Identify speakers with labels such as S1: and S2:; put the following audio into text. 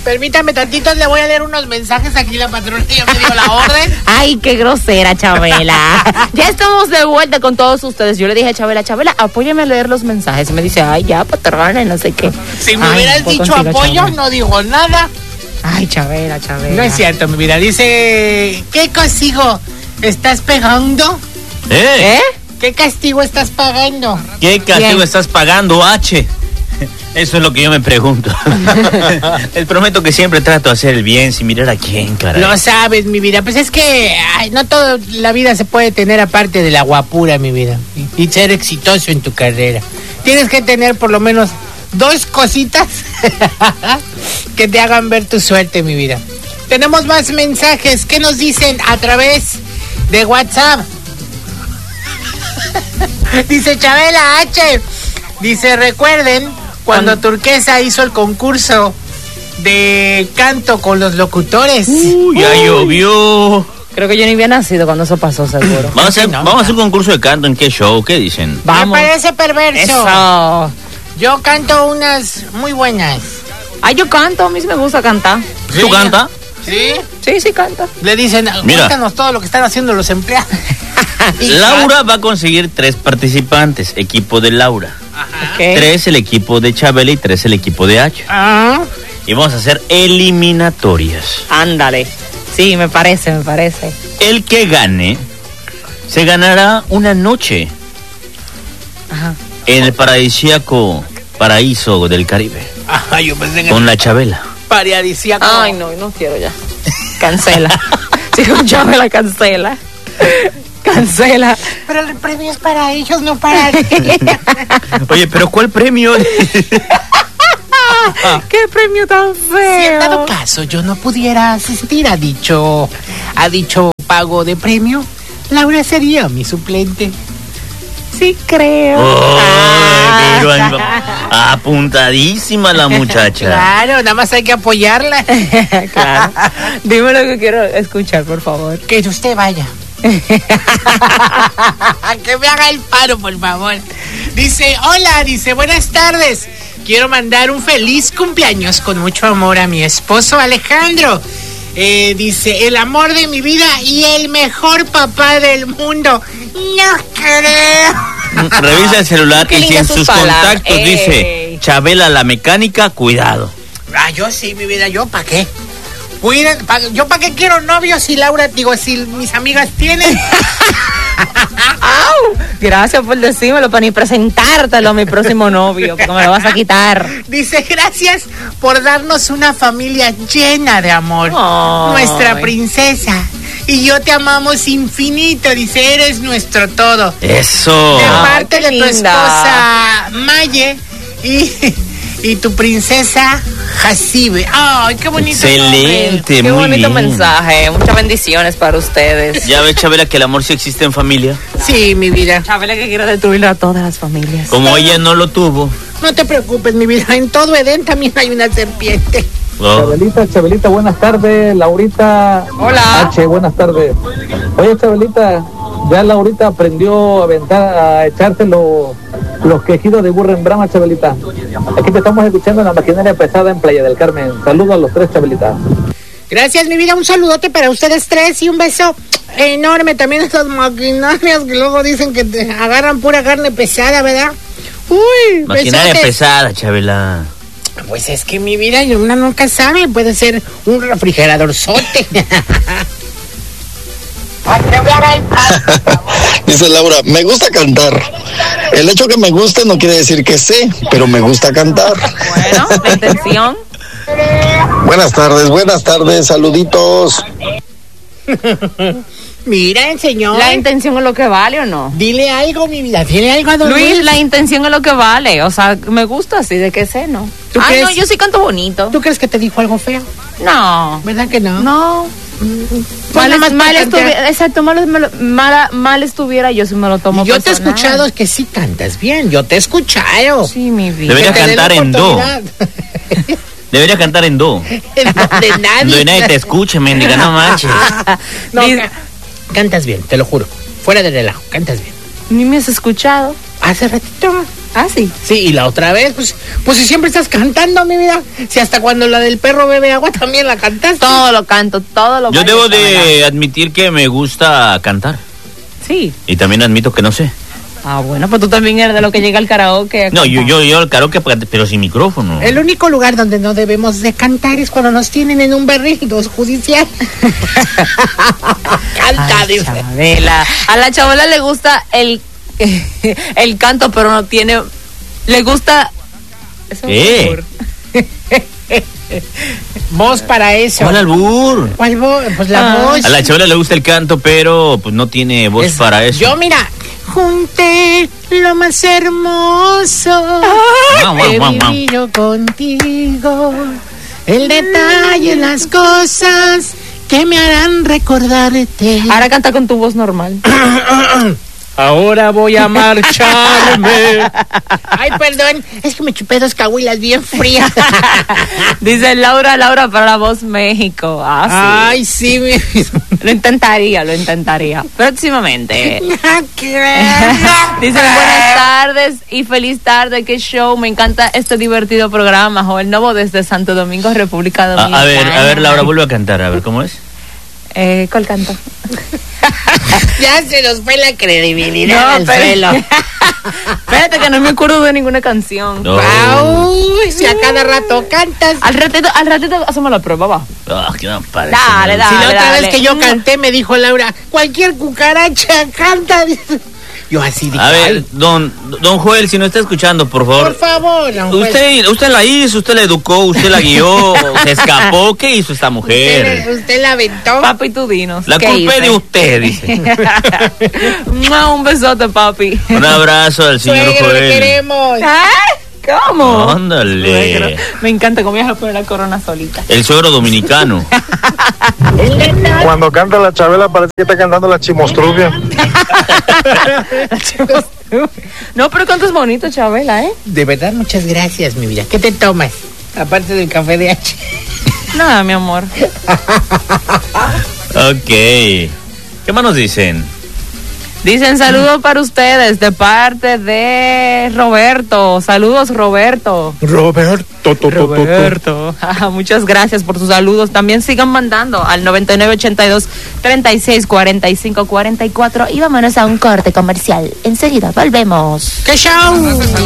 S1: Permítame tantito, le voy a leer unos mensajes aquí, la patrona ya me dio la orden.
S2: Ay, qué grosera, Chabela. Ya estamos de vuelta con todos ustedes. Yo le dije a Chabela, apóyame a leer los mensajes. Me dice, ay, ya, patrona, no sé qué.
S1: Si me hubieras dicho apoyo, Chabela, no digo nada.
S2: Ay, Chabela.
S1: No es cierto, mi vida. Dice, ¿qué castigo estás pegando?
S3: ¿Eh?
S1: ¿Qué castigo estás pagando?
S3: ¿Qué castigo estás pagando, H? Eso es lo que yo me pregunto. Les prometo que siempre trato de hacer el bien sin mirar a quién, caray.
S1: Lo sabes, mi vida. Pues es que no toda la vida se puede tener aparte de la guapura, mi vida. Y ser exitoso en tu carrera. Tienes que tener por lo menos 2 cositas que te hagan ver tu suerte, mi vida. Tenemos más mensajes. ¿Qué nos dicen a través de WhatsApp? Dice Chabela H. Dice, recuerden cuando Turquesa hizo el concurso de canto con los locutores.
S3: Ya llovió.
S2: Creo que yo ni había nacido cuando eso pasó, seguro.
S3: Vamos a hacer un concurso de canto. ¿En qué show? ¿Qué dicen?
S2: Vamos.
S1: Me parece perverso.
S2: Eso.
S1: Yo canto unas muy buenas.
S2: Ay, yo canto, a mí sí me gusta cantar.
S3: ¿Sí? ¿Tú cantas?
S1: ¿Sí?
S2: Sí, canto.
S1: Le dicen, cuéntanos todo lo que están haciendo los empleados.
S3: Laura va a conseguir 3 participantes, equipo de Laura.
S1: Ajá.
S2: Okay.
S3: 3 el equipo de Chabela y 3 el equipo de H.
S1: Ah.
S3: Y vamos a hacer eliminatorias.
S2: Ándale. Sí, me parece.
S3: El que gane se ganará una noche en el paradisíaco paraíso del Caribe.
S1: Ajá, yo pensé en
S3: con la Chabela.
S1: Paradisíaco.
S2: Ay, no quiero ya. Cancela. Si con Chabela, cancela.
S1: Pero el premio es para ellos, no para ti.
S3: Oye, pero ¿cuál premio?
S2: ¡Qué premio tan feo!
S1: Si en dado caso yo no pudiera asistir a dicho pago de premio, Laura sería mi suplente.
S2: Sí, creo.
S3: Pero apuntadísima la muchacha.
S1: Claro, nada más hay que apoyarla.
S2: Claro. Dime lo que quiero escuchar, por favor.
S1: Que usted vaya. Que me haga el paro, por favor. Dice, hola, buenas tardes. Quiero mandar un feliz cumpleaños con mucho amor a mi esposo Alejandro. Dice, el amor de mi vida y el mejor papá del mundo. No creo.
S3: Revisa el celular y si en sus contactos dice Chabela la mecánica, cuidado.
S1: Yo sí, mi vida, ¿yo para qué? ¿Yo para qué quiero novios si Laura, si mis amigas tienen?
S2: ¡Au! Gracias por decírmelo, para ni presentártelo a mi próximo novio, porque me lo vas a quitar.
S1: Dice, gracias por darnos una familia llena de amor.
S2: Ay.
S1: Nuestra princesa. Y yo te amamos infinito. Dice, eres nuestro todo.
S3: Eso.
S1: De parte de tu
S2: linda
S1: esposa Maye y tu princesa Jacibe. ¡Ay, qué bonito!
S3: Excelente,
S2: Qué
S3: muy
S2: bonito
S3: bien.
S2: mensaje. Muchas bendiciones para ustedes.
S3: Ya ves, Chabela, que el amor sí existe en familia.
S1: Sí, mi vida.
S2: Chabela que quiere destruirlo a todas las familias.
S3: Como ella no lo tuvo.
S1: No te preocupes, mi vida. En todo Edén también hay una serpiente.
S3: Oh.
S4: Chabelita, buenas tardes. Laurita.
S2: Hola.
S4: H, buenas tardes. Oye, Chabelita, ya Laurita aprendió a echarse los quejidos de burro en brama, Chabelita. Aquí te estamos escuchando en la maquinaria pesada en Playa del Carmen. Saludos a los 3, Chabelita.
S1: Gracias, mi vida. Un saludote para ustedes 3 y un beso enorme. También estas maquinarias que luego dicen que te agarran pura carne pesada, ¿verdad? Uy,
S3: Maquinaria
S1: besotes.
S3: pesada, Chabela.
S1: Pues es que mi vida, una nunca sabe. Puede ser un refrigeradorzote.
S5: Dice Laura, me gusta cantar. El hecho que me guste no quiere decir que sé, pero me gusta cantar.
S2: Bueno, la intención.
S5: Buenas tardes, saluditos.
S1: Mira, señor.
S2: ¿La intención es lo que vale o no?
S1: Dile algo, mi vida. Dile algo a don
S2: Luis, la intención es lo que vale. O sea, me gusta así, de qué sé, ¿no?
S1: ¿Tú crees?
S2: No, yo sí canto bonito.
S1: ¿Tú crees que te dijo algo feo?
S2: No.
S1: ¿Verdad que no?
S2: No.
S1: Pues nada más para
S2: estuviera, exacto, mal estuviera, yo sí me lo tomo
S1: Yo te he
S2: personal.
S1: escuchado que sí cantas bien. Yo te he escuchado.
S2: Sí, mi vida.
S3: Debería
S1: Que te den
S3: cantar en do.
S1: oportunidad.
S3: Debería cantar en do.
S1: De nadie.
S3: Donde nadie te escuche, mendiga, no manches.
S1: No, cantas bien, te lo juro. Fuera de relajo, cantas bien.
S2: Ni me has escuchado.
S1: Hace ratito.
S2: Ah, sí.
S1: Sí, y la otra vez, pues si siempre estás cantando, mi vida. Si hasta cuando la del perro bebe agua también la cantaste.
S2: Todo lo canto, todo lo
S3: Yo
S2: bailo,
S3: debo de
S2: Chabela.
S3: admitir que me gusta cantar.
S2: Sí.
S3: Y también admito que no sé.
S2: Ah, bueno, pues tú también eres de lo que llega al karaoke. a
S3: No,
S2: cantar.
S3: yo al karaoke, pero sin micrófono.
S1: El único lugar donde no debemos de cantar es cuando nos tienen en un berrido judicial. Canta,
S2: Ay,
S1: dice.
S2: Chabela. A la Chabela le gusta el canto, pero no tiene... Le gusta... Eso
S3: ¿Qué?
S2: es albur.
S1: Voz para eso.
S3: ¿Cuál albur?
S1: ¿Cuál voz? Pues la voz.
S3: A la Chabela le gusta el canto, pero pues no tiene voz para eso.
S1: Yo, mira, junté lo más hermoso que viví yo contigo. El detalle, las cosas que me harán recordarte.
S2: Ahora canta con tu voz normal.
S1: Ahora voy a marcharme. Ay, perdón, es que me chupé 2 cahuilas bien frías.
S2: Dice Laura para la voz México. Ah,
S1: Ay, sí, mi...
S2: sí. Lo intentaría. Próximamente. Dicen buenas tardes y feliz tarde. Qué show. Me encanta este divertido programa. Joven Novo desde Santo Domingo, República Dominicana.
S3: A ver, Laura, vuelve a cantar. A ver, ¿cómo es?
S2: ¿Cuál canto?
S1: Ya se nos fue la credibilidad al
S2: pero-
S1: suelo.
S2: Espérate que no me acuerdo de ninguna canción.
S3: No.
S1: Ay, si a cada rato cantas.
S2: Al ratito hacemos la prueba, va.
S3: Ah, qué no parece.
S2: Dale,
S1: Si
S2: dale.
S1: la otra
S2: dale.
S1: vez que yo canté me dijo Laura, cualquier cucaracha canta. Yo así dije,
S3: A ver,
S1: ay,
S3: don Joel, si no está escuchando, por favor.
S1: por favor, don Juez.
S3: Usted la hizo, usted la educó, usted la guió, se escapó. ¿Qué hizo esta mujer?
S1: Usted la aventó.
S2: Papi, tú dinos.
S3: La
S2: ¿qué
S3: culpa es
S2: hice?
S3: de usted, dice.
S2: Un besote, papi.
S3: Un abrazo al señor
S1: Suegro, le
S3: Joel.
S1: queremos.
S2: ¿Ay? ¿Cómo?
S3: Ándale.
S2: Me encanta cómo vas a poner la corona solita.
S3: El suegro dominicano.
S6: Cuando canta la Chabela parece que está cantando la Chimostrufia.
S2: No, pero cantas bonito, Chabela, ¿eh?
S1: De verdad, muchas gracias, mi vida. ¿Qué te tomas? Aparte del café de H.
S2: Nada, mi amor.
S3: Ok. ¿Qué más nos dicen?
S2: Dicen saludos para ustedes de parte de Roberto. Saludos, Roberto. Roberto. Muchas gracias por sus saludos. También sigan mandando al 9982-3645-44 y vámonos a un corte comercial. Enseguida volvemos.
S1: ¡Qué show!